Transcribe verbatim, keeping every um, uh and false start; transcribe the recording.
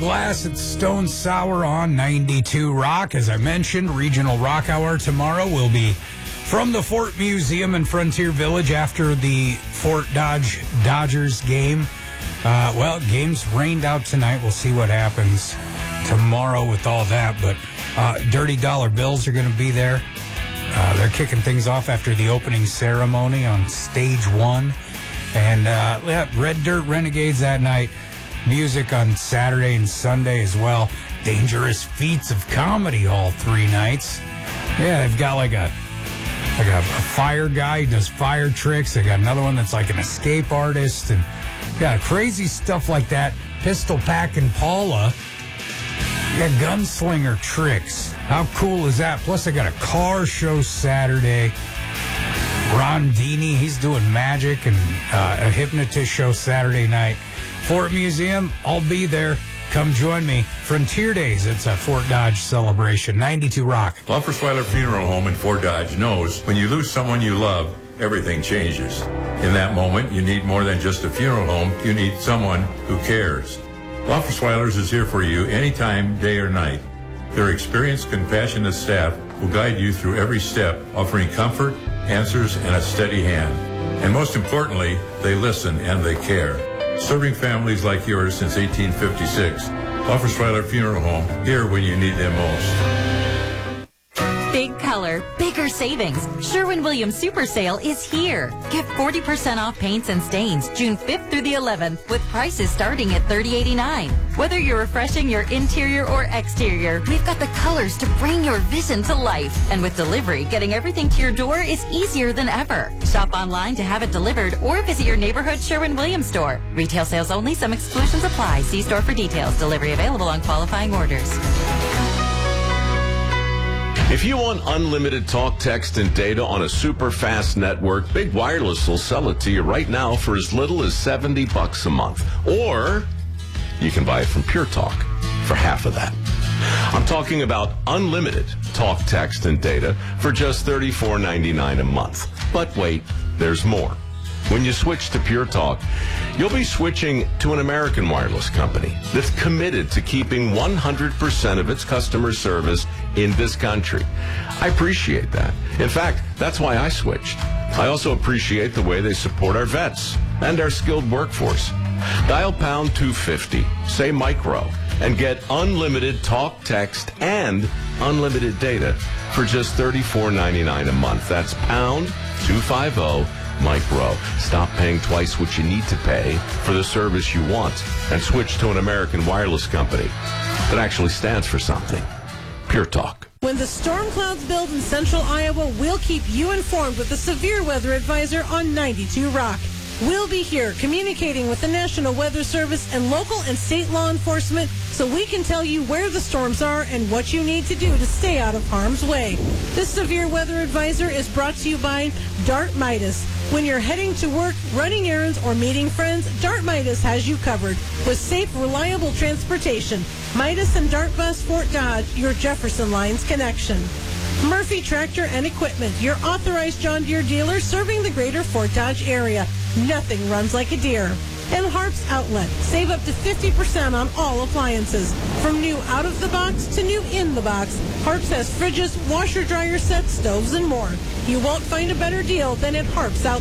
Glass at Stone Sour on ninety-two Rock. As I mentioned, Regional Rock Hour tomorrow will be from the Fort Museum in Frontier Village after the Fort Dodge Dodgers game. Uh, well, game's rained out tonight. We'll see what happens tomorrow with all that. But uh, Dirty Dollar Bills are going to be there. Uh, they're kicking things off after the opening ceremony on stage one. And uh, yeah, Red Dirt Renegades that night. Music on Saturday and Sunday as well. Dangerous Feats of Comedy all three nights. Yeah, they've got like a like a, a fire guy who does fire tricks. They got another one that's like an escape artist. And yeah, crazy stuff like that. Pistol Pack and Paula. Yeah, gunslinger tricks. How cool is that? Plus, they got a car show Saturday. Ron Dini, he's doing magic, and uh, a hypnotist show Saturday night. Fort Museum, I'll be there. Come join me. Frontier Days, it's a Fort Dodge celebration. ninety-two Rock. Loffersweiler Funeral Home in Fort Dodge knows when you lose someone you love, everything changes. In that moment, you need more than just a funeral home. You need someone who cares. Loffersweilers is here for you anytime, day or night. Their experienced, compassionate staff will guide you through every step, offering comfort, answers, and a steady hand. And most importantly, they listen and they care. Serving families like yours since eighteen fifty-six. Loffersweiler Funeral Home, here when you need them most. Big color, bigger savings. Sherwin-Williams Super Sale is here. Get forty percent off paints and stains June fifth through the eleventh with prices starting at thirty eighty-nine. Whether you're refreshing your interior or exterior, we've got the colors to bring your vision to life. And with delivery, getting everything to your door is easier than ever. Shop online to have it delivered or visit your neighborhood Sherwin-Williams store. Retail sales only. Some exclusions apply. See store for details. Delivery available on qualifying orders. If you want unlimited talk, text, and data on a super fast network, Big Wireless will sell it to you right now for as little as seventy bucks a month. Or you can buy it from Pure Talk for half of that. I'm talking about unlimited talk, text, and data for just thirty-four ninety-nine a month. But wait, there's more. When you switch to Pure Talk, you'll be switching to an American wireless company that's committed to keeping one hundred percent of its customer service in this country. I appreciate that. In fact, that's why I switched. I also appreciate the way they support our vets and our skilled workforce. Dial pound two fifty, say micro, and get unlimited talk, text, and unlimited data for just thirty-four ninety-nine a month. That's pound two fifty. Micro. Stop paying twice what you need to pay for the service you want and switch to an American wireless company that actually stands for something. Pure Talk. When the storm clouds build in central Iowa, we'll keep you informed with the Severe Weather Advisor on ninety-two Rock. We'll be here communicating with the National Weather Service and local and state law enforcement so we can tell you where the storms are and what you need to do to stay out of harm's way. This Severe Weather Advisor is brought to you by Dart Midas. When you're heading to work, running errands, or meeting friends, Dart Midas has you covered with safe, reliable transportation. Midas and Dart Bus Fort Dodge, your Jefferson Lines connection. Murphy Tractor and Equipment, your authorized John Deere dealer serving the greater Fort Dodge area. Nothing runs like a Deere. And Harps Outlet. Save up to fifty percent on all appliances. From new out-of-the-box to new in-the-box, Harps has fridges, washer-dryer sets, stoves, and more. You won't find a better deal than at Harps Outlet.